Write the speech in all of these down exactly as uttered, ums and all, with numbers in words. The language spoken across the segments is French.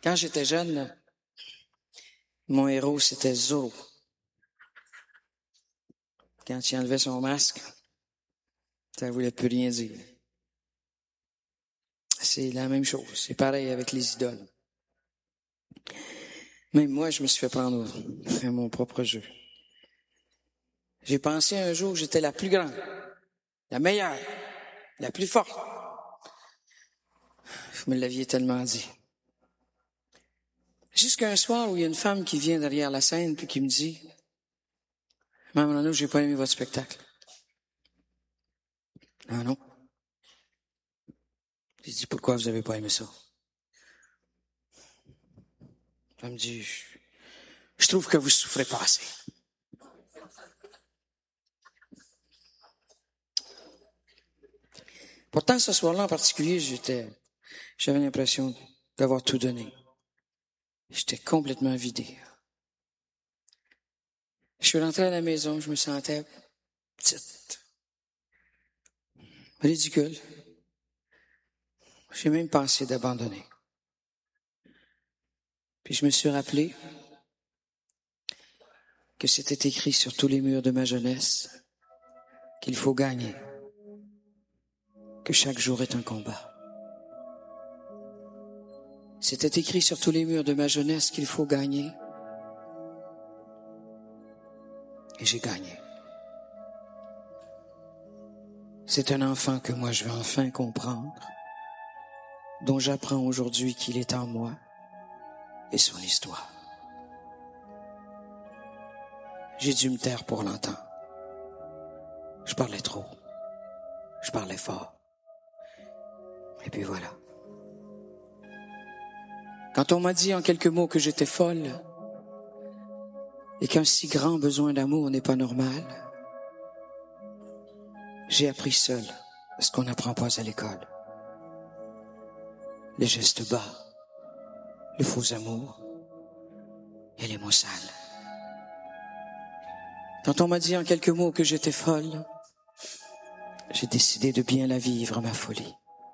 Quand j'étais jeune, mon héros, c'était Zorro. Quand il enlevait son masque, ça voulait plus rien dire. C'est la même chose. C'est pareil avec les idoles. Même moi, je me suis fait prendre à mon propre jeu. J'ai pensé un jour que j'étais la plus grande, la meilleure, la plus forte. Vous me l'aviez tellement dit. Jusqu'à un soir où il y a une femme qui vient derrière la scène puis qui me dit « Maman, non, j'ai pas aimé votre spectacle. » Ah non. J'ai dit « Pourquoi vous avez pas aimé ça? » Elle me dit « Je trouve que vous souffrez pas assez. » Pourtant, ce soir-là en particulier, j'étais, j'avais l'impression d'avoir tout donné. J'étais complètement vidé. Je suis rentré à la maison, je me sentais petite, ridicule. J'ai même pensé d'abandonner. Puis je me suis rappelé que c'était écrit sur tous les murs de ma jeunesse qu'il faut gagner, que chaque jour est un combat. C'était écrit sur tous les murs de ma jeunesse qu'il faut gagner. Et j'ai gagné. C'est un enfant que moi je veux enfin comprendre, dont j'apprends aujourd'hui qu'il est en moi et son histoire. J'ai dû me taire pour longtemps. Je parlais trop. Je parlais fort. Et puis voilà. Quand on m'a dit en quelques mots que j'étais folle et qu'un si grand besoin d'amour n'est pas normal, j'ai appris seul ce qu'on n'apprend pas à l'école. Les gestes bas, le faux amour et les mots sales. Quand on m'a dit en quelques mots que j'étais folle, j'ai décidé de bien la vivre, ma folie.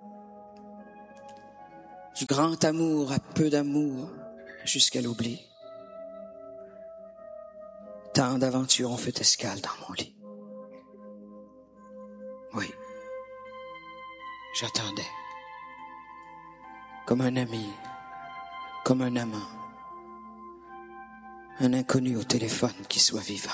Du grand amour à peu d'amour jusqu'à l'oubli. Tant d'aventures ont fait escale dans mon lit. Oui, j'attendais. Comme un ami, comme un amant. Un inconnu au téléphone qui soit vivant.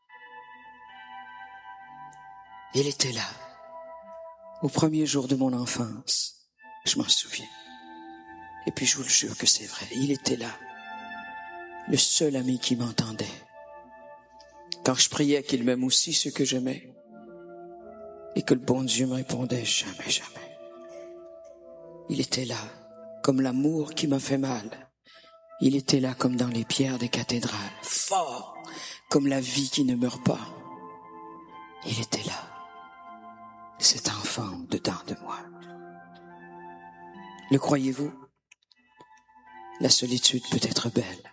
Il était là, au premier jour de mon enfance. Je m'en souviens. Et puis je vous le jure que c'est vrai, il était là. Le seul ami qui m'entendait. Quand je priais qu'il m'aime aussi ce que j'aimais. Et que le bon Dieu me répondait jamais, jamais. Il était là, comme l'amour qui m'a fait mal. Il était là comme dans les pierres des cathédrales, fort, comme la vie qui ne meurt pas. Il était là, cet enfant dedans de moi. Le croyez-vous? La solitude peut être belle.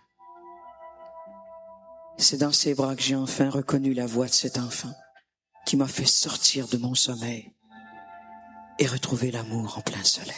C'est dans ses bras que j'ai enfin reconnu la voix de cet enfant qui m'a fait sortir de mon sommeil et retrouver l'amour en plein soleil.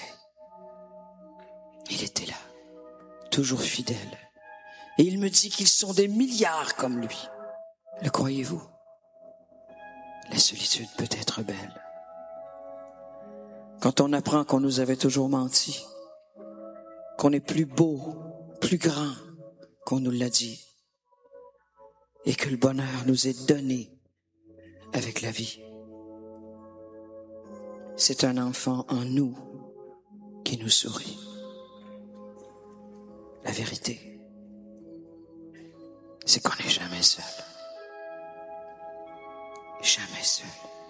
Il était là, toujours fidèle. Et il me dit qu'ils sont des milliards comme lui. Le croyez-vous? La solitude peut être belle. Quand on apprend qu'on nous avait toujours menti, qu'on est plus beau, plus grand qu'on nous l'a dit, et que le bonheur nous est donné avec la vie. C'est un enfant en nous qui nous sourit. La vérité, c'est qu'on n'est jamais seul. Jamais seul.